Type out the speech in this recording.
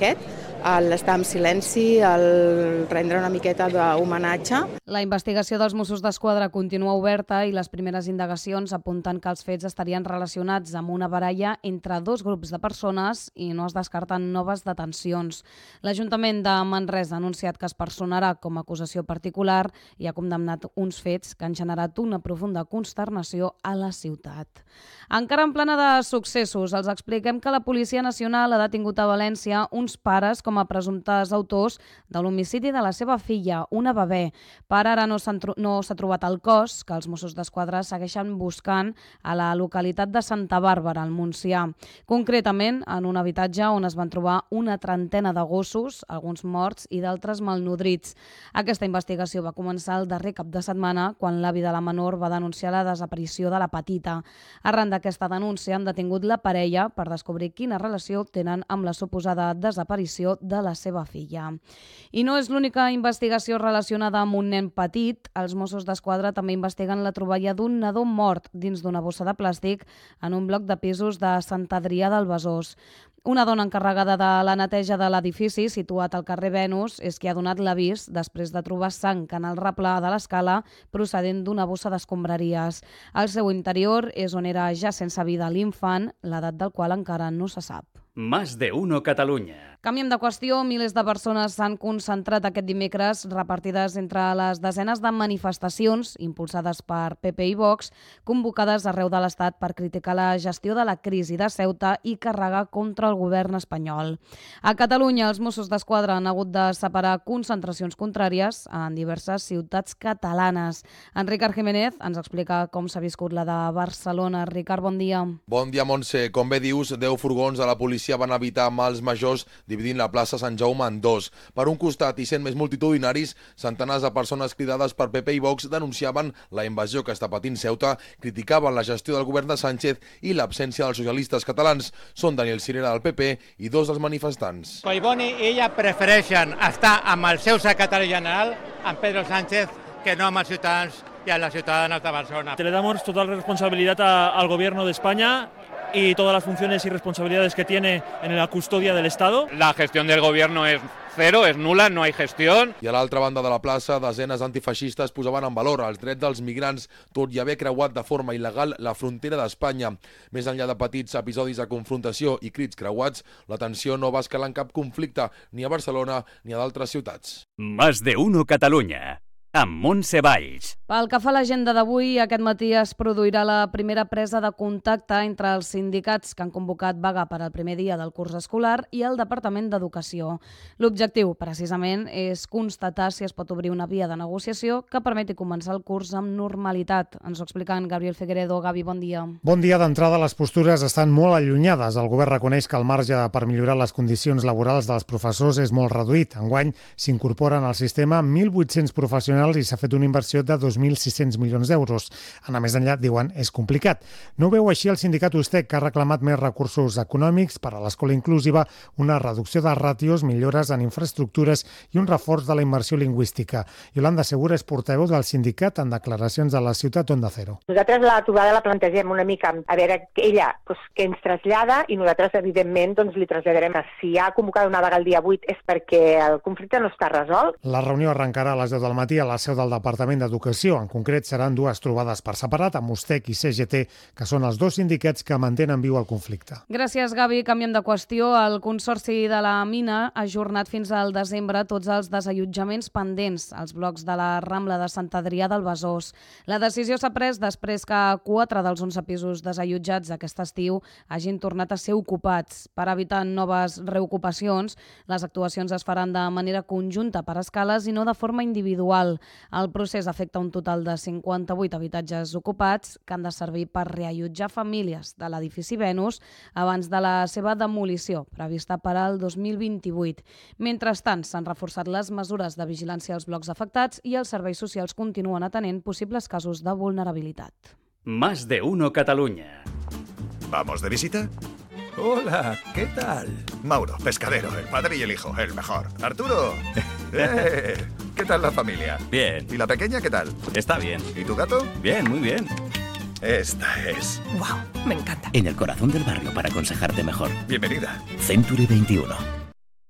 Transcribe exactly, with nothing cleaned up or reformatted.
aquest, l'estar en silenci, el prendre una miqueta d'homenatge. La investigació dels Mossos d'Esquadra continua oberta i les primeres indagacions apunten que els fets estarien relacionats amb una baralla entre dos grups de persones i no es descarten noves detencions. L'Ajuntament de Manresa ha anunciat que es personarà com a acusació particular i ha condemnat uns fets que han generat una profunda consternació a la ciutat. Encara en plana de successos, els expliquem que la Policia Nacional ha detingut a València uns pares com a presumptes autors de l'homicidi de la seva filla, una bebè. Per ara no s'ha no s'ha trobat el cos, que els Mossos d'Esquadra segueixen buscant a la localitat de Santa Bàrbara, al Montsià. Concretament, en un habitatge on es van trobar una trentena de gossos, alguns morts i d'altres malnodrits. Aquesta investigació va començar el darrer cap de setmana, quan l'avi de la menor va denunciar la desaparició de la petita. Arran d'aquesta denúncia han detingut la parella per descobrir quina relació tenen amb la suposada desaparició de la seva filla. I no és l'única investigació relacionada amb un nen petit. Els Mossos d'Esquadra també investiguen la troballa d'un nadó mort dins d'una bossa de plàstic en un bloc de pisos de Sant Adrià del Besòs. Una dona encarregada de la neteja de l'edifici, situat al carrer Venus, és qui ha donat l'avís després de trobar sang en el replà de l'escala procedent d'una bossa d'escombraries. Al seu interior és on era ja sense vida l'infant, l'edat del qual encara no se sap. Más de uno Catalunya. Canviem de qüestió. Milers de persones s'han concentrat aquest dimecres repartides entre les desenes de manifestacions impulsades per P P i Vox convocades arreu de l'Estat per criticar la gestió de la crisi de Ceuta i carregar contra el govern espanyol. A Catalunya, els Mossos d'Esquadra han hagut de separar concentracions contràries en diverses ciutats catalanes. En Ricard Jiménez ens explica com s'ha viscut la de Barcelona. Ricard, bon dia. Bon dia, Montse. Com bé dius, deu furgons de la policia van evitar mals majors dividint la plaça Sant Jaume en dos. Per un costat, i sent més multitudinaris, centenars de persones cridades per P P i Vox denunciaven la invasió que està patint Ceuta, criticaven la gestió del govern de Sánchez i l'absència dels socialistes catalans. Són Daniel Sirera del P P i dos dels manifestants. Collboni i ella prefereixen estar amb el seu secretari general, amb Pedro Sánchez, que no amb els ciutadans y a las ciudadanas de Barcelona. Le damos total responsabilidad a, al gobierno de España y todas las funciones y responsabilidades que tiene en la custodia del Estado. La gestión del gobierno es cero, es nula, no hay gestión. I a l'altra banda de la plaça, desenes d'antifeixistes posaven en valor els drets dels migrants, tot i haver creuat de forma il·legal la frontera d'Espanya. Més enllà de petits episodis de confrontació i crits creuats, la tensió no va escalar en cap conflicte, ni a Barcelona ni a d'altres ciutats. Más de uno Catalunya, amb Montse Valls. Pel que fa a l'agenda d'avui, aquest matí es produirà la primera presa de contacte entre els sindicats que han convocat vaga per al primer dia del curs escolar i el Departament d'Educació. L'objectiu, precisament, és constatar si es pot obrir una via de negociació que permeti començar el curs amb normalitat. Ens ho explica en Gabriel Figueredo. Gavi, bon dia. Bon dia. D'entrada, les postures estan molt allunyades. El govern reconeix que el marge per millorar les condicions laborals dels professors és molt reduït. Enguany s'incorporen al sistema mil vuit-cents professionals i s'ha fet una inversió de dos mil sis-cents milions d'euros. Anar més enllà, diuen, és complicat. No ho veu així el sindicat USTEC, que ha reclamat més recursos econòmics per a l'escola inclusiva, una reducció de ràtios, millores en infraestructures i un reforç de la immersió lingüística. Yolanda Segura és portaveu del sindicat en declaracions a la ciutat Onda Cero. Nosaltres la trobada la plantegem una mica, a veure, ella doncs, que ens trasllada i nosaltres, evidentment, doncs, li traslladarem. Si ha convocat una vaga el dia vuit és perquè el conflicte no està resolt. La reunió arrencarà a les deu del matí a la seu del Departament d'Educació. En concret, seran dues trobades per separat amb USTEC i C G T, que són els dos sindicats que mantenen viu el conflicte. Gràcies, Gavi. Canviem de qüestió. El Consorci de la Mina ha ajornat fins al desembre tots els desallotjaments pendents als blocs de la Rambla de Sant Adrià del Besòs. La decisió s'ha pres després que quatre dels onze pisos desallotjats aquest estiu hagin tornat a ser ocupats. Per evitar noves reocupacions, les actuacions es faran de manera conjunta per escales i no de forma individual. El procés afecta un total de cinquanta-vuit habitatges ocupats que han de servir per reallotjar famílies de l'edifici Venus abans de la seva demolició, prevista per al dos mil vint-i-vuit. Mentrestant, s'han reforçat les mesures de vigilància als blocs afectats i els serveis socials continuen atenent possibles casos de vulnerabilitat. Más de uno Catalunya. ¿Vamos de visita? Hola, ¿qué tal? Mauro, pescadero, el padre y el hijo, el mejor. Arturo, ¡eh! ¿Qué tal la familia? Bien. ¿Y la pequeña qué tal? Está bien. ¿Y tu gato? Bien, muy bien. Esta es. ¡Wow! Me encanta. En el corazón del barrio para aconsejarte mejor. Bienvenida. Century veintiuno.